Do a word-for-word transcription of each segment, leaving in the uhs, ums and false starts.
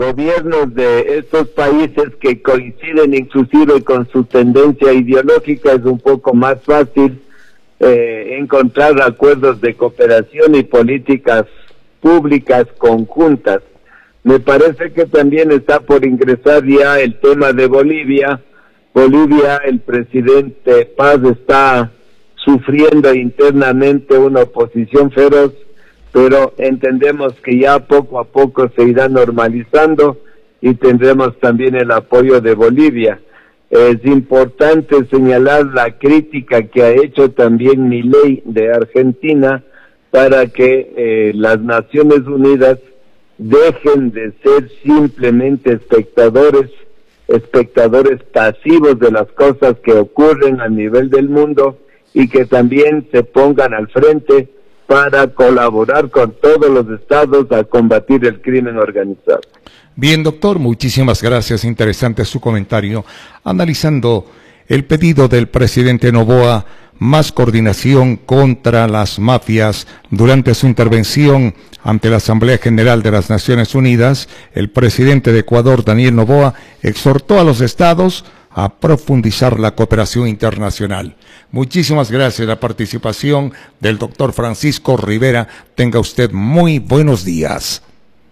gobiernos de estos países que coinciden inclusive con su tendencia ideológica, es un poco más fácil eh, encontrar acuerdos de cooperación y políticas públicas conjuntas. Me parece que también está por ingresar ya el tema de Bolivia. Bolivia, el presidente Paz está sufriendo internamente una oposición feroz, pero entendemos que ya poco a poco se irá normalizando y tendremos también el apoyo de Bolivia. Es importante señalar la crítica que ha hecho también Milei de Argentina para que eh, las Naciones Unidas dejen de ser simplemente espectadores, espectadores pasivos de las cosas que ocurren a nivel del mundo y que también se pongan al frente para colaborar con todos los estados a combatir el crimen organizado. Bien, doctor, muchísimas gracias. Interesante su comentario. Analizando el pedido del presidente Noboa, más coordinación contra las mafias. Durante su intervención ante la Asamblea General de las Naciones Unidas, el presidente de Ecuador, Daniel Noboa, exhortó a los estados a profundizar la cooperación internacional. Muchísimas gracias por la participación del doctor Francisco Rivera. Tenga usted muy buenos días.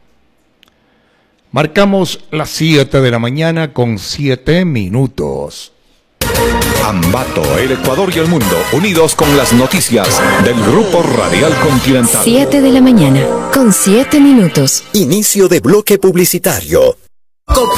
Marcamos las siete de la mañana con siete minutos. Ambato, el Ecuador y el mundo, unidos con las noticias del Grupo Radial Continental. siete de la mañana con siete minutos. Inicio de bloque publicitario.